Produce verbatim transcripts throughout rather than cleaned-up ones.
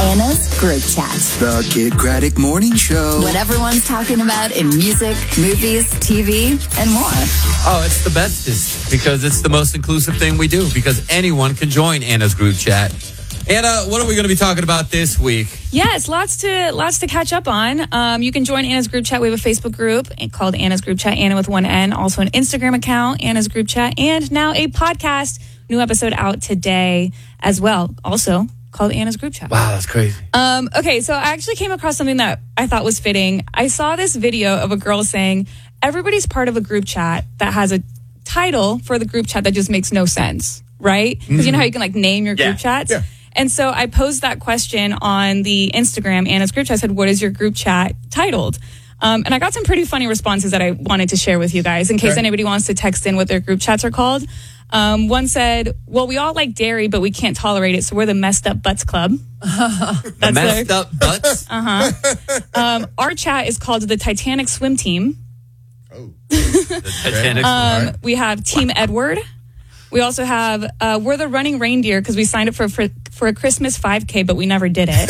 Anna's Group Chat. The Kid Craddock Morning Show. What everyone's talking about in music, movies, T V, and more. Oh, it's the bestest because it's the most inclusive thing we do because anyone can join Anna's Group Chat. Anna, what are we going to be talking about this week? Yes, lots to lots to catch up on. Um, you can join Anna's Group Chat. We have a Facebook group called Anna's Group Chat, Anna with one N. Also an Instagram account, Anna's Group Chat, and now a podcast. New episode out today as well. Also called Anna's Group Chat. Wow, that's crazy. Um, okay, so I actually came across something that I thought was fitting. I saw this video of a girl saying everybody's part of a group chat that has a title for the group chat that just makes no sense, right? Because mm-hmm. you know how you can like name your yeah. group chats? Yeah. And so I posed that question on the Instagram, Anna's Group Chat. I said, what is your group chat titled? Um, and I got some pretty funny responses that I wanted to share with you guys in case okay. anybody wants to text in what their group chats are called. Um, one said, well, we all like dairy, but we can't tolerate it, so we're the Messed Up Butts Club. That's Messed their... Up Butts? Uh-huh. Um, our chat is called the Titanic Swim Team. Oh. The Titanic um, Swim. We have Team wow. Edward. We also have, uh, we're the Running Reindeer because we signed up for, for for a Christmas five K, but we never did it.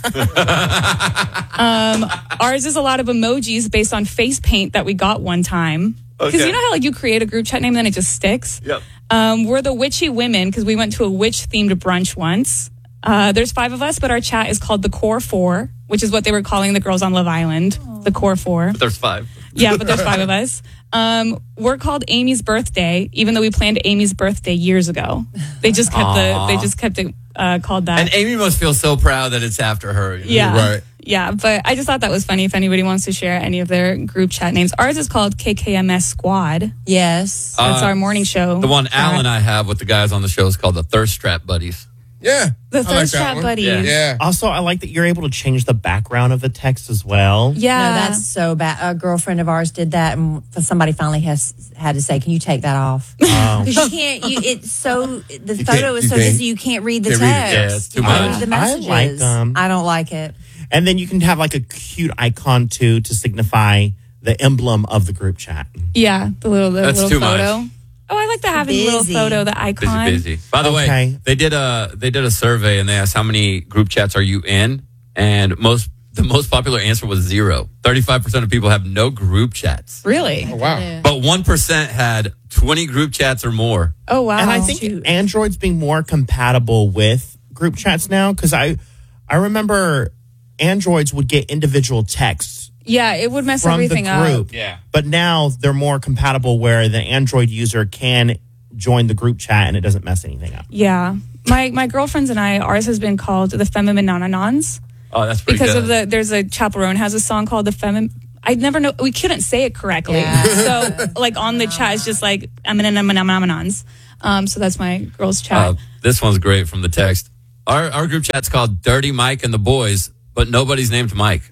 um, ours is a lot of emojis based on face paint that we got one time. Because okay. you know how like you create a group chat name and then it just sticks? Yep. Um, we're the Witchy Women because we went to a witch-themed brunch once. Uh, there's five of us, but our chat is called the Core Four, which is what they were calling the girls on Love Island. Aww. The Core Four. But there's five. Yeah, but there's five of us. Um, we're called Amy's Birthday, even though we planned Amy's birthday years ago. They just kept Aww. the they just kept it uh, called that. And Amy must feel so proud that it's after her. You know? Yeah, right. Yeah, but I just thought that was funny. If anybody wants to share any of their group chat names, ours is called K K M S Squad. Yes, that's uh, our morning show. The one Al and I have with the guys on the show is called the Thirst Trap Buddies. Yeah. The Thirst Trap like Buddies. Yeah. yeah. Also, I like that you're able to change the background of the text as well. Yeah. No, that's so bad. A girlfriend of ours did that, and somebody finally has had to say, "Can you take that off?" Oh. Because you can't. You, it's so the You photo is you so can't- busy you can't read the can't read it. text. Yeah, it's too You can't much. read the I messages. like them. I don't like it. And then you can have like a cute icon too to signify the emblem of the group chat. Yeah, the little the That's little too photo. much. Oh, I like the having the little Busy. photo, the icon. Busy, busy. By the Okay. way, they did a they did a survey and they asked how many group chats are you in, and most the most popular answer was zero. Thirty-five percent of people have no group chats, Really? Oh, wow. but one percent had twenty group chats or more. Oh, wow. And I think Shoot. Android's being more compatible with group chats now because I, I remember Androids would get individual texts yeah, it would mess from everything the up. group. Yeah. But now they're more compatible where the Android user can join the group chat and it doesn't mess anything up. Yeah. My my girlfriends and I, ours has been called the Feminine Nonanons. Oh, that's pretty Because good. of the, there's a, Chaperone has a song called the Feminine. I never know, we couldn't say it correctly. Yeah. So, like, on the chat, it's just like, Feminine. Um, so that's my girls' chat. Uh, this one's great from the text. Our our group chat's called Dirty Mike and the Boys, but nobody's named Mike.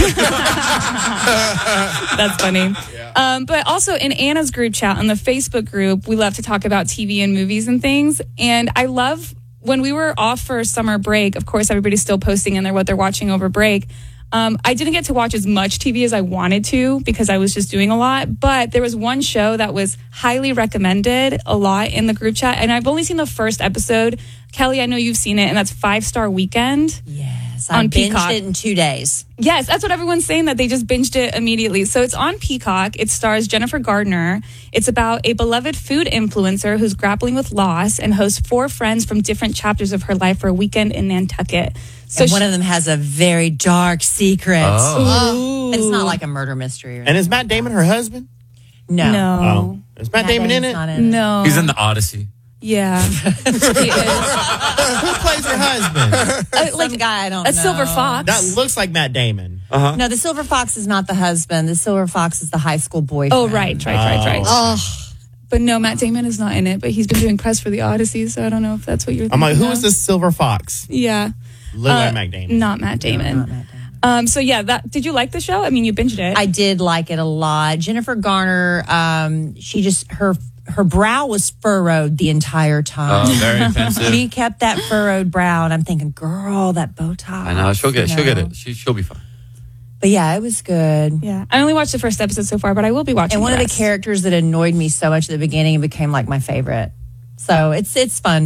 That's funny. Yeah. Um, but also in Anna's group chat on the Facebook group, we love to talk about T V and movies and things. And I love when we were off for summer break, of course, everybody's still posting in there what they're watching over break. Um, I didn't get to watch as much T V as I wanted to because I was just doing a lot. But there was one show that was highly recommended a lot in the group chat. And I've only seen the first episode. Kelly, I know you've seen it, and that's Five Star Weekend. Yes, I On binged Peacock. it in two days. Yes, that's what everyone's saying, that they just binged it immediately. So it's on Peacock. It stars Jennifer Gardner. It's about a beloved food influencer who's grappling with loss and hosts four friends from different chapters of her life for a weekend in Nantucket. So And one she- of them has a very dark secret. Oh. It's not like a murder mystery. Or And is Matt Damon her husband? no. No. Oh. Is Matt, Matt Damon in Damon's it? not in it. No. He's in the Odyssey. Yeah. he is. Who plays her husband? Uh, Some like guy I don't a know. silver fox. That looks like Matt Damon. No, the silver fox is not the husband. The silver fox is the high school boyfriend. Oh, right, right, right, right. Oh, But no, Matt Damon is not in it, but he's been doing press for the Odyssey, so I don't know if that's what you're thinking I'm like, who of. is this silver fox? Yeah. Look Uh, like Matt Damon. Not Matt Damon. not Matt Damon. Um, so yeah, that did you like the show? I mean, you binged it. I did like it a lot. Jennifer Garner, um, she just her her brow was furrowed the entire Oh, time. very offensive. She kept that furrowed brow, and I'm thinking, girl, that Botox. I know she'll get you she'll get know. it. She she'll be fine. But yeah, it was good. yeah, I only watched the first episode so far, but I will be watching. And one of the rest. characters that annoyed me so much at the beginning became like my favorite. So it's it's fun to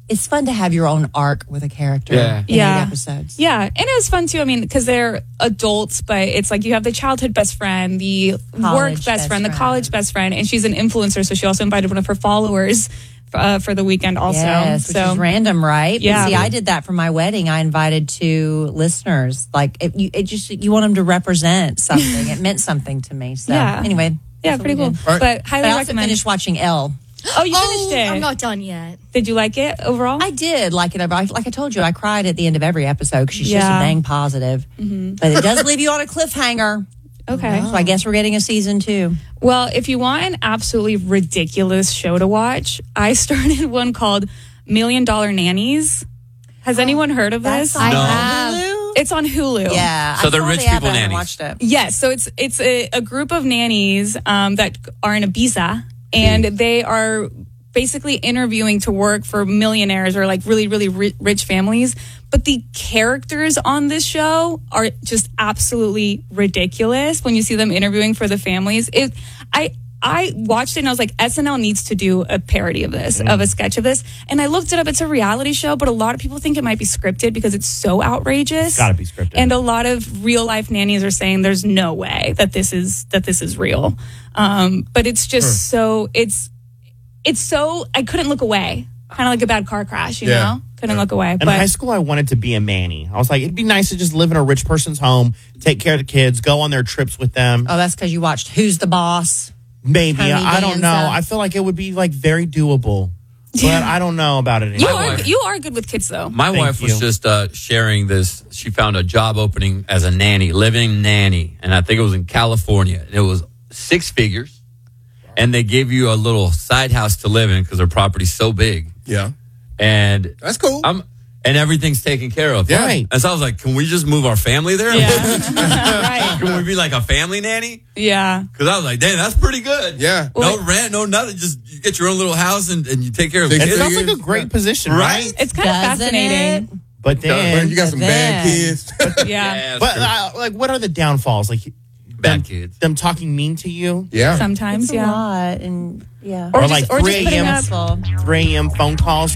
it's fun to have your own arc with a character. Yeah. in Yeah. eight episodes. Yeah, and it was fun too. I mean, because they're adults, but it's like you have the childhood best friend, the work best, best friend, the friend. college best friend, and she's an influencer, so she also invited one of her followers uh, for the weekend also. Yes, which so is random, right? But Yeah. see, I did that for my wedding. I invited two listeners. Like, it, you, it just you want them to represent something. It meant something to me. So Yeah. anyway, yeah, that's what pretty we cool. did. right. But highly But I also recommend. finished watching Elle. Oh, you finished it. I'm not done yet. Did you like it overall? I did like it. Like I told you, I cried at the end of every episode because she's just Yeah. a dang positive. But it does leave you on a cliffhanger. okay. So I guess we're getting a season two. Well, if you want an absolutely ridiculous show to watch, I started one called Million Dollar Nannies. Has anyone heard of this? I No. have. It's on Hulu. Yeah. So I they're saw rich the ad, people but I haven't nannies. Watched it. Yes, so it's it's a, a group of nannies um, that are in Ibiza, and they are basically interviewing to work for millionaires or like really really ri- rich families. But the characters on this show are just absolutely ridiculous when you see them interviewing for the families. It, I. I watched it and I was like, S N L needs to do a parody of this, of a sketch of this. And I looked it up. It's a reality show, but a lot of people think it might be scripted because it's so outrageous. Gotta be scripted. And a lot of real life nannies are saying there's no way that this is that this is real. Um, but it's just so it's it's so I couldn't look away. Kind of like a bad car crash, you Yeah. know? Couldn't look away. In But high school, I wanted to be a nanny. I was like, it'd be nice to just live in a rich person's home, take care of the kids, go on their trips with them. Oh, that's because you watched Who's the Boss? Maybe. Tony I don't know. Danza. I feel like it would be like very doable. But I don't know about it you anymore. are wife- you are good with kids though. My Thank wife was you. just uh, sharing this. She found a job opening as a nanny, living nanny, and I think it was in California. And it was six figures, and they give you a little side house to live in because their property's so big. Yeah. And That's cool. I'm and everything's taken care of. Yeah. Right. And so I was like, can we just move our family there? Yeah. right. Can we be like a family nanny? Yeah. Because I was like, dang, that's pretty good. Yeah. No rent, no nothing. Just you get your own little house and, and you take care of the Six It kids. sounds like a figures. great position, Right? right? It's kind of Doesn't fascinating. it? But then, you got some bad then- kids. Yeah. Yeah, but that's true. uh, like, what are the downfalls? Like, Bad them, kids. them talking mean to you, yeah. Sometimes, It's a yeah. lot, and yeah. Or or just- like or just three putting a.m. up- Well, three a.m. phone calls.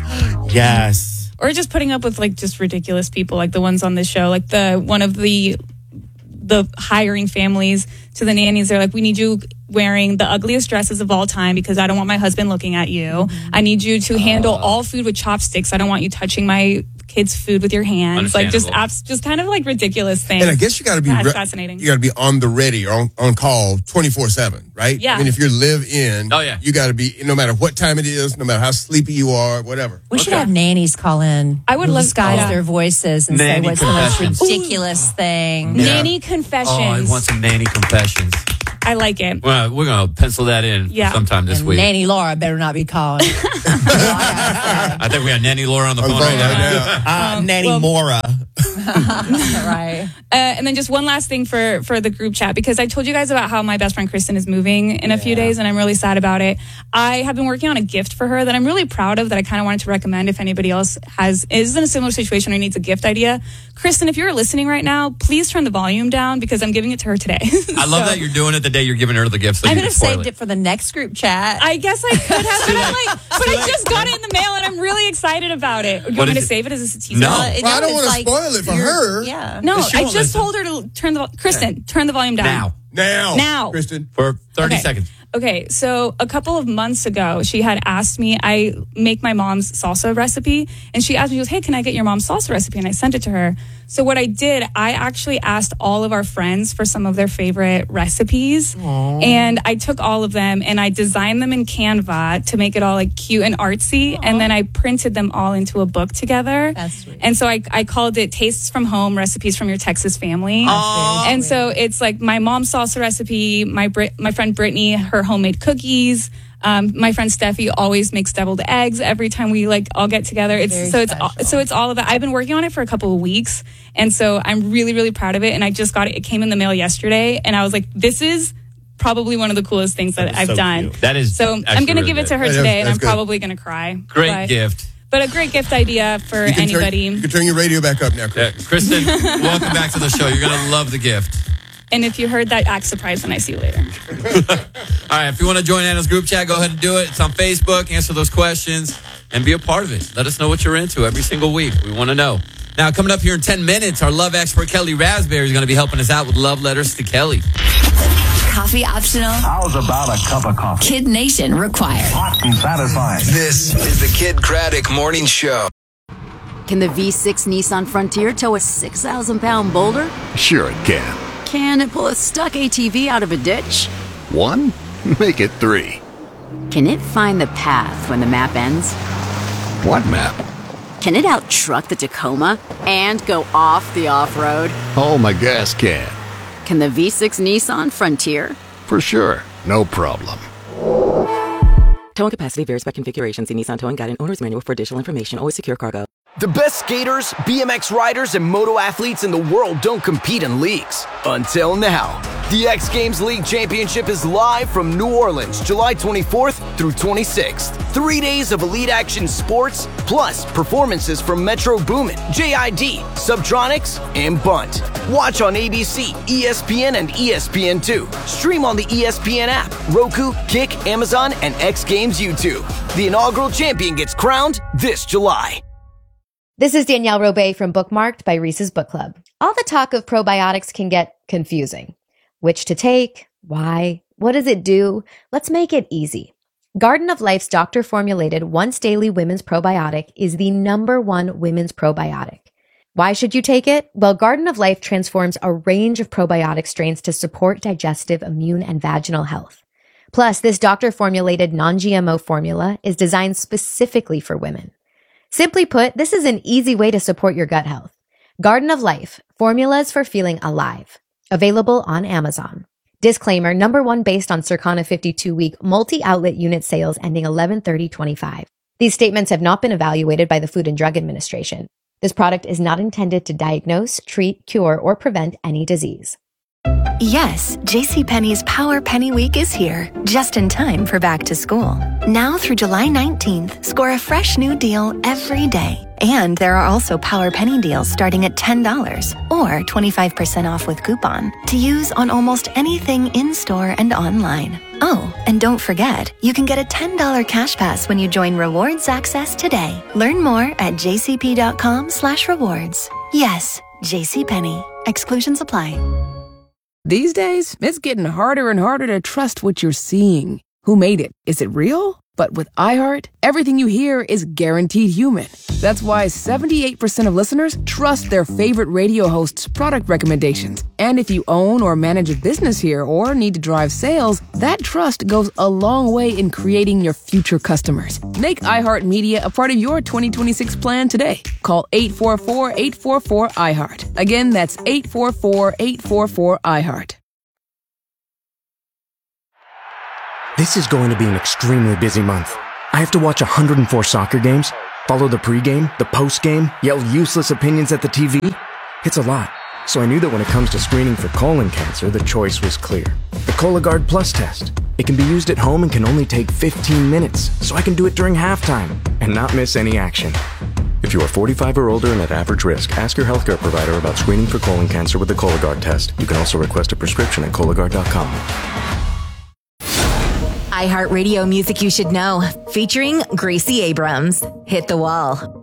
Yes. Or just putting up with like just ridiculous people like the ones on this show. Like the one of the the hiring families to the nannies, they're like, we need you wearing the ugliest dresses of all time because I don't want my husband looking at you. I need you to handle all food with chopsticks. I don't want you touching my kids' food with your hands. Like just Understandable. abs- just kind of like ridiculous things. And I guess you got to be That's re- fascinating. You got to be on the ready or on, on call twenty-four seven, right? Yeah. I mean, if you're live in, Oh, yeah. you got to be no matter what time it is, no matter how sleepy you are, whatever. we should Okay. have nannies call in. I would love- disguise oh. their voices and Nanny say what's the most confessions. ridiculous thing. Yeah. Nanny Oh, I confessions. want some nanny confessions. I like it. Well, we're going to pencil that in Yeah. sometime this And week. Nanny Laura better not be calling. I think we got Nanny Laura on the On the phone phone right right now. now. Uh, Nanny well- Mora. right. Uh, and then just one last thing for for the group chat, because I told you guys about how my best friend Kristen is moving in a few days, and I'm really sad about it. I have been working on a gift for her that I'm really proud of, that I kind of wanted to recommend if anybody else has is in a similar situation or needs a gift idea. Kristen, if you're listening right now, please turn the volume down because I'm giving it to her today. I love that you're doing it the day you're giving her the gift. So I you could can have spoil saved it. for the next group chat. I guess I could have, but I'm like, but I just got it in the mail and I'm really excited about it. You What want me is to it? save it as a teaser? No. Uh, Well, I don't it's wanna like spoil it for you're- her. Yeah. No, She I won't just listen. told her to turn the Kristen, turn the volume down. now Now. Now. Kristen. for thirty Okay. seconds. Okay, so a couple of months ago, she had asked me, I make my mom's salsa recipe, and she asked me, she goes, hey, can I get your mom's salsa recipe? And I sent it to her. So what I did, I actually asked all of our friends for some of their favorite recipes. And I took all of them and I designed them in Canva to make it all like cute and artsy. And then I printed them all into a book together. That's sweet. And so I, I called it Tastes from Home, Recipes from Your Texas Family. And so it's like my mom's salsa recipe, my Brit- my friend Brittany, her homemade cookies. Um, my friend Steffi always makes deviled eggs every time we like all get together. It's Very so it's all, special. so it's all of that. I've been working on it for a couple of weeks, and so I'm really really proud of it. And I just got it. It came in the mail yesterday, and I was like, this is probably one of the coolest things that, That is I've so done. cute. That is So I'm actually gonna really give it good. to her Yeah, today, that's- and that's I'm good. probably gonna cry. Great But- gift. but a great gift idea for You can, anybody. turn, you can turn your radio back up now, Yeah, Kristen. Kristen, welcome back to the show. You're going to love the gift. And if you heard that, act surprised when I see you later. All right, if you want to join Anna's group chat, go ahead and do it. It's on Facebook. Answer those questions. and be a part of it. Let us know what you're into every single week. We want to know. Now, coming up here in ten minutes, our love expert, Kelly Raspberry, is going to be helping us out with love letters to Kelly. Coffee optional. How's about a cup of coffee? Kid Nation required. Hot and satisfying. This is the Kid Craddock Morning Show. Can the V six Nissan Frontier tow a six thousand pound boulder? Sure it can. Can it pull a stuck A T V out of a ditch? One? Make it three. Can it find the path when the map ends? What map? Can it out-truck the Tacoma and go off the off-road? Oh, my gas can. Can the V six Nissan Frontier? For sure. No problem. Towing capacity varies by configuration. See Nissan Towing Guide and Owner's Manual for additional information. Always secure cargo. The best skaters, B M X riders, and moto athletes in the world don't compete in leagues. Until now. The X Games League Championship is live from New Orleans, July twenty-fourth through twenty-sixth. Three days of elite action sports, plus performances from Metro Boomin, J I D, Subtronics, and Bunt. Watch on A B C, E S P N, and E S P N two. Stream on the E S P N app, Roku, Kick, Amazon, and X Games YouTube. The inaugural champion gets crowned this July. This is Danielle Robay from Bookmarked by Reese's Book Club. All the talk of probiotics can get confusing. Which to take? Why? What does it do? Let's make it easy. Garden of Life's doctor-formulated once-daily women's probiotic is the number one women's probiotic. Why should you take it? Well, Garden of Life transforms a range of probiotic strains to support digestive, immune, and vaginal health. Plus, this doctor-formulated non-G M O formula is designed specifically for women. Simply put, this is an easy way to support your gut health. Garden of Life, formulas for feeling alive. Available on Amazon. Disclaimer, number one based on Circana fifty-two week multi-outlet unit sales ending eleven thirty twenty-five. These statements have not been evaluated by the Food and Drug Administration. This product is not intended to diagnose, treat, cure, or prevent any disease. Yes, JCPenney's Power Penny Week is here, just in time for back to school. Now through July nineteenth, score a fresh new deal every day. And there are also Power Penny deals starting at ten dollars or twenty-five percent off with coupon to use on almost anything in-store and online. Oh, and don't forget, you can get a ten dollars cash pass when you join Rewards Access today. Learn more at jcp.com slash rewards. Yes, JCPenney. Exclusions apply. These days, it's getting harder and harder to trust what you're seeing. Who made it? Is it real? But with iHeart, everything you hear is guaranteed human. That's why seventy-eight percent of listeners trust their favorite radio host's product recommendations. And if you own or manage a business here or need to drive sales, that trust goes a long way in creating your future customers. Make iHeartMedia a part of your twenty twenty-six plan today. Call eight four four, eight four four, iHeart. Again, that's eight four four, eight four four, iHeart. This is going to be an extremely busy month. I have to watch one hundred four soccer games, follow the pregame, the postgame, yell useless opinions at the T V. It's a lot. So I knew that when it comes to screening for colon cancer, the choice was clear. The Cologuard Plus test. It can be used at home and can only take fifteen minutes, so I can do it during halftime and not miss any action. If you are forty-five or older and at average risk, ask your healthcare provider about screening for colon cancer with the Cologuard test. You can also request a prescription at Cologuard dot com. iHeartRadio Music You Should Know, featuring Gracie Abrams. Hit the Wall.